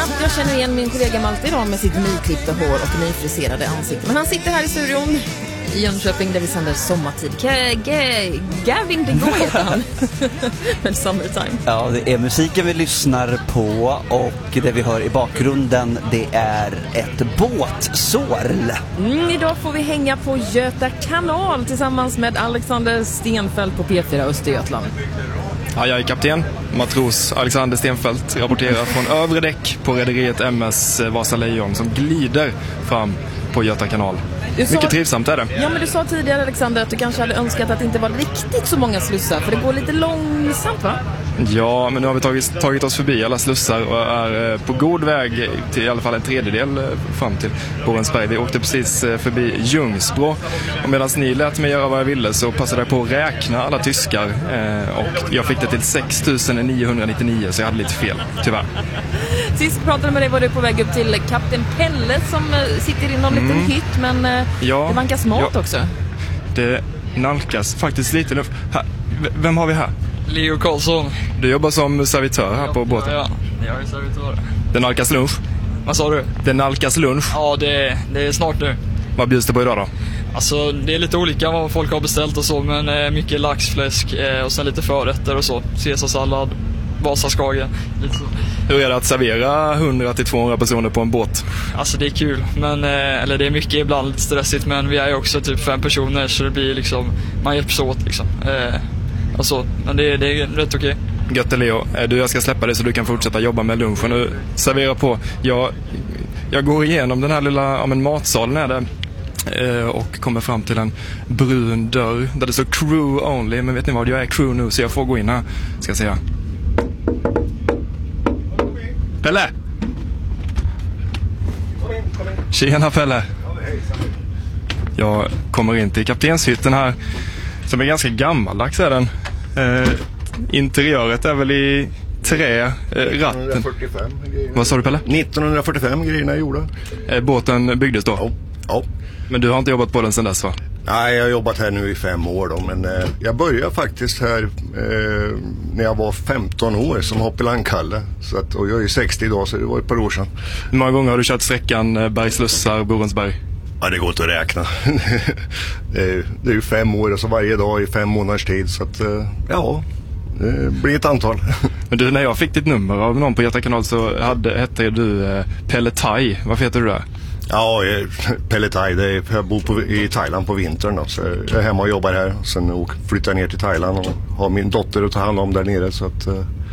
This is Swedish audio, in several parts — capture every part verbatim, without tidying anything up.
att jag känner igen min kollega Malte idag med sitt nyklippta hår och nyfriserade ansikte. Men han sitter här i studion i Jönköping där vi sänder sommartid. G- G- Gavin DeGraw heter han. Men Summertime. Ja, det är musiken vi lyssnar på och det vi hör i bakgrunden, det är ett båtsorl. Mm, idag får vi hänga på Göta kanal tillsammans med Alexander Stenfeldt på P fyra Östergötland. Ja, jag är kapten, matros Alexander Stenfeldt, rapporterar från övre däck på rederiet M S Vasa Lejon som glider fram på Göta kanal. Sa, mycket trivsamt är det. Ja, men du sa tidigare, Alexander, att du kanske hade önskat att det inte var riktigt så många slussar, för det går lite långsamt, va? Ja, men nu har vi tagit, tagit oss förbi alla slussar och är på god väg till i alla fall en tredjedel fram till Borensberg. Vi åkte precis förbi Ljungsbro och medan ni lät mig göra vad jag ville så passade jag på att räkna alla tyskar och jag fick det till sex tusen niohundranittionio, så jag hade lite fel, tyvärr. Sist pratade med dig var du på väg upp till Kapten Pelle som sitter i någon mm. liten hytt, men ja, det vankas mat ja, också. Det nalkas faktiskt lite nu. Här, vem har vi här? Leo Karlsson. Du jobbar som servitör här på båten? Ja, jag är servitör. Det nalkas lunch? Vad sa du? Det nalkas lunch? Ja, det, det är snart nu. Vad bjuds det på idag då? Alltså, det är lite olika vad folk har beställt och så, men eh, mycket laxfläsk eh, och sen lite förrätter och så. Caesarsallad, Vasaskage, lite så. Hur är det att servera hundra till tvåhundra personer på en båt? Alltså det är kul, men, eh, eller det är mycket ibland lite stressigt, men vi är ju också typ fem personer så det blir liksom, man hjälps åt liksom. Eh, Alltså, men det, det är rätt okej. Gött, Leo. Du, jag ska släppa dig så du kan fortsätta jobba med lunchen och servera på. Jag, jag går igenom den här lilla ja, men matsalen är det, och kommer fram till en brun dörr där det står crew only. Men vet ni vad, jag är crew nu så jag får gå in här. Ska jag säga. Pelle! Tjena, Pelle. Jag kommer in till kaptenshytten här som är ganska gammaldags är den. Eh, interiöret är väl i trä, eh, ratten. nittonhundrafyrtiofem grejerna. Vad sa du, Pelle? nittonhundrafyrtiofem grejerna är gjorda. Eh, båten byggdes då? Ja. Ja. Men du har inte jobbat på den sedan dess, va? Nej, jag har jobbat här nu i fem år då, men eh, jag började faktiskt här eh, när jag var femton år som hoppelandkalle. Så att, och jag är sextio idag, så det var ett par år sedan. Hur många gånger har du kört sträckan Bergslussar, Borensberg? Ja, det går inte att räkna. det, är, det är ju fem år, alltså varje dag i fem månaders tid. Så att, ja, det blir ett antal. Men du, när jag fick ditt nummer av någon på Göta kanal så hade, hette du eh, Pelle Thai. Varför heter du det? Ja, Pelle Thai. Det är, jag bor på, i Thailand på vintern. Då, så jag är hemma och jobbar här. Sen flyttar jag ner till Thailand och har min dotter att ta hand om där nere. Så att,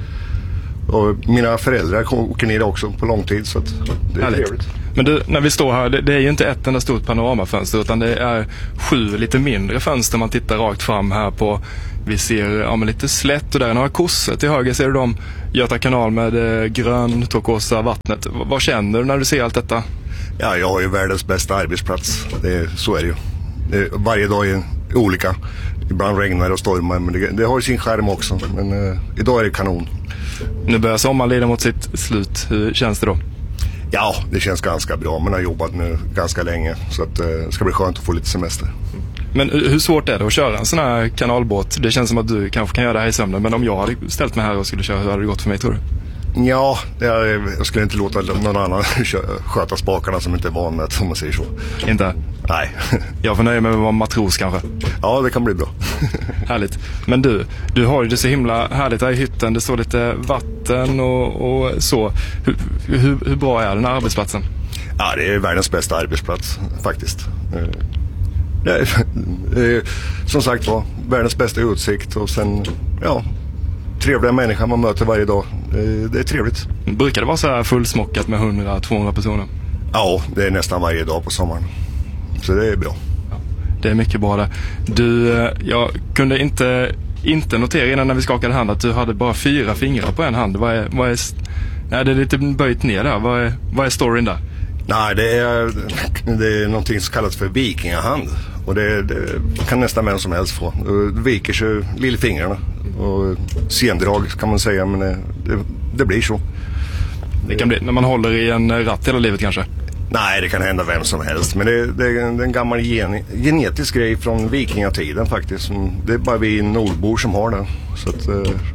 och mina föräldrar åker ner också på lång tid. Så att det är härligt. trevligt. Men du, när vi står här, det, det är ju inte ett enda stort panoramafönster utan det är sju lite mindre fönster man tittar rakt fram här på. Vi ser ja, men lite slätt och där är några kossor till höger ser du dem. Göta kanal med eh, grön, turkosa vattnet. V- vad känner du när du ser allt detta? Ja, jag har ju världens bästa arbetsplats. Det, så är det ju. Det, varje dag är olika. Ibland regnar och stormar, men det, det har ju sin skärm också. Men eh, idag är det kanon. Nu börjar sommaren lida mot sitt slut. Hur känns det då? Ja, det känns ganska bra. Man har jobbat nu ganska länge så att, eh, det ska bli skönt att få lite semester. Men hur svårt är det att köra en sån här kanalbåt? Det känns som att du kanske kan göra det här i sömnen. Men om jag hade ställt mig här och skulle köra, hur hade det gått för mig, tror du? Ja, jag, jag skulle inte låta någon annan sköta spakarna som inte är van med, om man säger så. Inte? Nej. Jag får nöja mig med att vara matros kanske. Ja, det kan bli bra. Härligt. Men du, du har ju det så himla härligt här i hytten. Det står lite vatten och, och så. Hur, hur, hur bra är den här arbetsplatsen? Ja, det är världens bästa arbetsplats faktiskt. Det är, det är, som sagt var, världens bästa utsikt och sen, ja, trevliga människor man möter varje dag. Det är trevligt. Brukar det vara så här fullsmockat med hundra till tvåhundra personer? Ja, det är nästan varje dag på sommaren. Så det är bra. Ja, det är mycket bra där. Du, jag kunde inte, inte notera innan när vi skakade hand att du hade bara fyra fingrar på en hand. Vad är, vad är, nej, det är lite böjt ner där. Vad är, vad är storyn där? Nej, det är, det är någonting som kallas för vikingahand. Och det, det kan nästan vem som helst få. Det viker sig lillfingrarna. Och sendrag kan man säga, men det, det blir så. Det kan bli när man håller i en ratt hela livet kanske? Nej, det kan hända vem som helst. Men det, det är en gammal gen, genetisk grej från vikingatiden faktiskt. Det är bara vi nordbor som har det. Så att,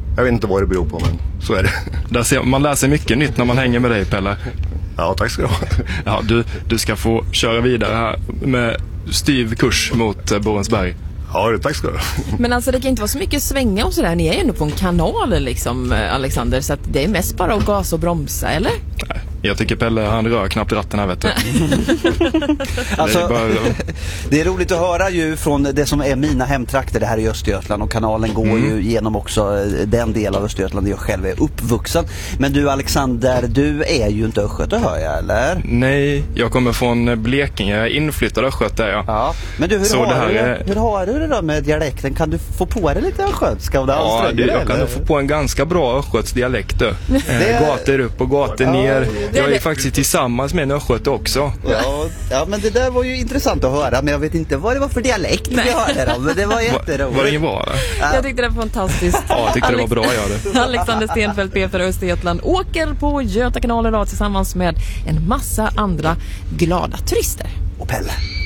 Jag vet inte vad det beror på, men så är det. Där ser, man lär sig mycket nytt när man hänger med dig, Pelle. Ja, tack ska du ha. Ja, du, du ska få köra vidare här med styv kurs mot eh, Borensberg. Ja, tack ska du ha. Men alltså det kan inte vara så mycket svänga och sådär. Ni är ju ändå på en kanal liksom, Alexander. Så att det är mest bara att gasa och bromsa, eller? Nej, jag tycker Pelle, han rör knappt ratten här, vet du. Alltså, det, är bara... det är roligt att höra ju från det som är mina hemtrakter, det här i Östergötland, och kanalen går mm. ju genom också den del av Östergötland där jag själv är uppvuxen. Men du, Alexander, du är ju inte östgöte, hör jag, eller? Nej, jag kommer från Blekinge, jag är inflyttad östgöte, ja. Ja, men du, hur, Så har, det här du, är... hur har du det då med dialekten? Kan du få på dig lite östgötska? Ja, du, jag kan nog få på en ganska bra östgötsk dialekt, du. Det... Gator upp och gator ja, ner. det... Jag är faktiskt tillsammans med en östgöte också. Ja, ja, men det där var ju intressant att höra, men jag vet inte vad det var för dialekt vi hörde om, men det var jätteroligt. Var det ingen bra? Ja. Jag tyckte det var fantastiskt. Ja, jag tyckte Alex... det var bra, jag det. Alexander Stenfeldt, P för Östergötland, åker på Göta kanal idag tillsammans med en massa andra glada turister. Och Pelle.